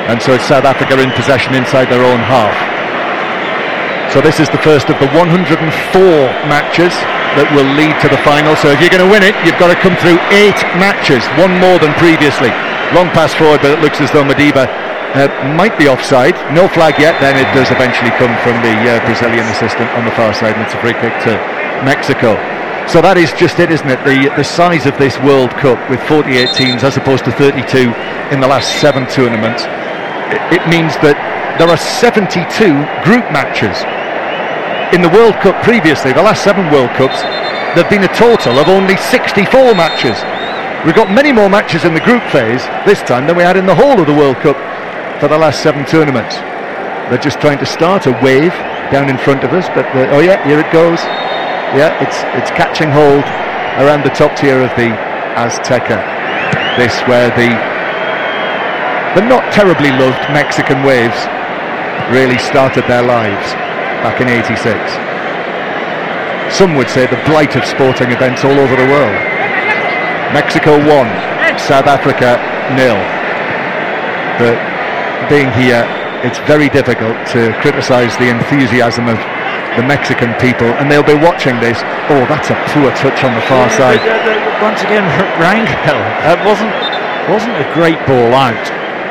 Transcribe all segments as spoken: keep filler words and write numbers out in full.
and so it's South Africa in possession inside their own half. So this is the first of the one hundred four matches that will lead to the final. So if you're going to win it, you've got to come through eight matches, one more than previously. Long pass forward, but it looks as though Madiba uh, might be offside. No flag yet, then it does eventually come from the uh, Brazilian assistant on the far side, and it's a free kick to Mexico. So that is just it, isn't it? The, the size of this World Cup with forty-eight teams as opposed to thirty-two in the last seven tournaments. It, it means that there are seventy-two group matches. In the World Cup previously, the last seven World Cups, there have been a total of only sixty-four matches. We've got many more matches in the group phase this time than we had in the whole of the World Cup for the last seven tournaments. They're just trying to start a wave down in front of us, but the, oh yeah, here it goes. Yeah, it's it's catching hold around the top tier of the Azteca. This where the the not terribly loved Mexican waves really started their lives back in eighty-six. Some would say the blight of sporting events all over the world. Mexico one, South Africa nil. But being here, it's very difficult to criticise the enthusiasm of the Mexican people, and they'll be watching this. Oh, that's a poor touch on the far yeah, side. But, uh, the, once again, Rangel, that wasn't wasn't a great ball out.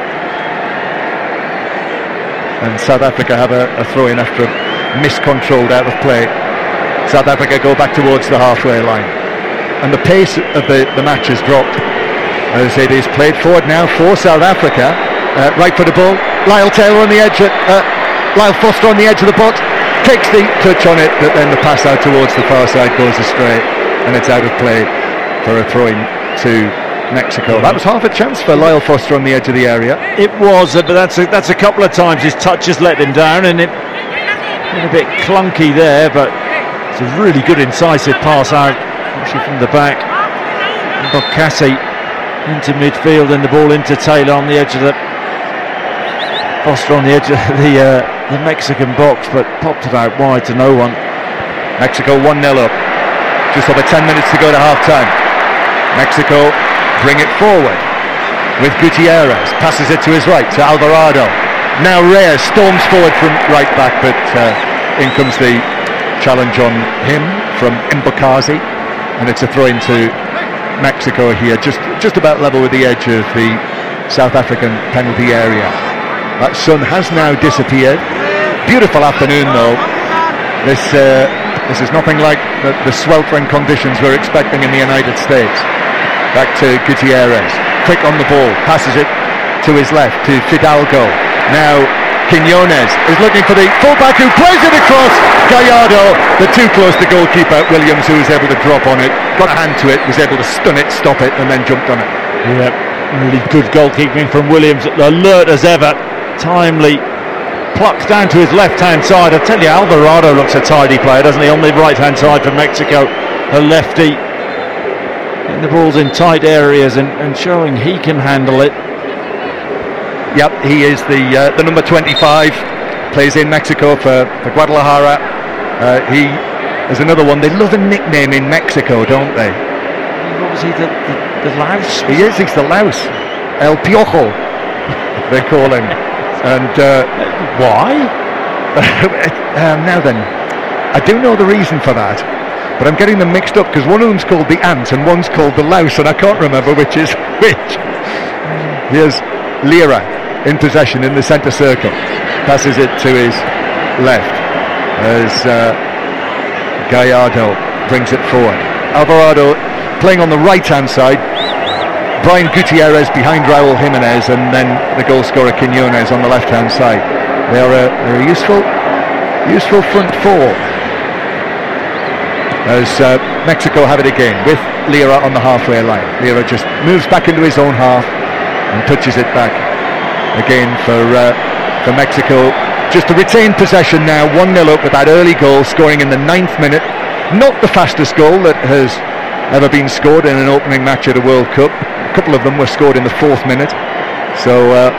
And South Africa have a, a throw in after a miscontrolled out of play. South Africa go back towards the halfway line, and the pace of the, the match has dropped as it is played forward now for South Africa. Uh, right for the ball, Lyle Taylor on the edge, of, uh, Lyle Foster on the edge of the box, takes the touch on it, but then the pass out towards the far side goes astray, and it's out of play for a throw in to Mexico. That was half a chance for Lyle Foster on the edge of the area. It was, but that's a, that's a couple of times his touch has let him down, and it been a bit clunky there, but it's a really good incisive pass out, actually from the back. Bokassi into midfield, and the ball into Taylor on the edge of the Foster on the edge of the uh, the Mexican box, but popped it out wide to no one. Mexico one nil up, just over ten minutes to go to half time. Mexico bring it forward with Gutierrez, passes it to his right to Alvarado. Now Reyes storms forward from right back, but uh, in comes the challenge on him from Mbakazi, and it's a throw into Mexico here, just just about level with the edge of the South African penalty area. That sun has now disappeared. Beautiful afternoon though. This uh, this is nothing like the, the sweltering conditions we're expecting in the United States. Back to Gutierrez, quick on the ball, passes it to his left to Fidalgo. Now Quiñones is looking for the fullback who plays it across. Gallardo, the too close to goalkeeper Williams, who was able to drop on it, got a hand to it, was able to stun it, stop it, and then jumped on it. Yeah, really good goalkeeping from Williams, alert as ever, timely, plucked down to his left-hand side. I tell you, Alvarado looks a tidy player, doesn't he, on the right-hand side for Mexico, a lefty. Getting the balls in tight areas and, and showing he can handle it. Yep, he is the uh, the number twenty-five, plays in Mexico for, for Guadalajara. Uh, he is another one. They love a nickname in Mexico, don't they? What was he, the, the, the louse? He is, he's the louse. El Piojo, they call him. And uh, why? um, now then, I do know the reason for that, but I'm getting them mixed up because one of them's called the ant and one's called the louse, and I can't remember which is which. Here's Lira in possession in the centre circle, passes it to his left as uh, Gallardo brings it forward. Alvarado playing on the right hand side, Brian Gutierrez behind Raúl Jiménez, and then the goal scorer Quiñones on the left hand side. They are a, they're a useful useful front four as uh, Mexico have it again with Lira on the halfway line. Lira just moves back into his own half and touches it back again for uh, for Mexico, just to retain possession now. One nil up with that early goal, scoring in the ninth minute. Not the fastest goal that has ever been scored in an opening match at a World Cup. A couple of them were scored in the fourth minute, so uh,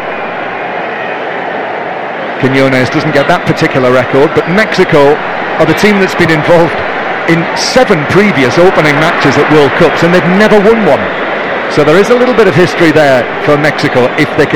Quiñones doesn't get that particular record, but Mexico are the team that's been involved in seven previous opening matches at World Cups, and they've never won one. So there is a little bit of history there for Mexico if they can